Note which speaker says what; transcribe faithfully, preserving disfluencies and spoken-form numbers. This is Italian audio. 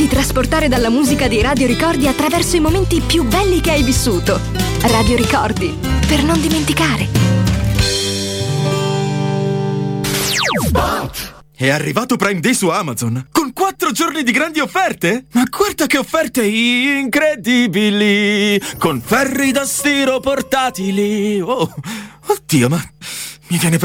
Speaker 1: Lasciati trasportare dalla musica dei Radio Ricordi attraverso i momenti più belli che hai vissuto. Radio Ricordi, per non dimenticare.
Speaker 2: È arrivato Prime Day su Amazon, con quattro giorni di grandi offerte? Ma guarda che offerte incredibili! Con ferri da stiro portatili! Oh, oddio, ma mi viene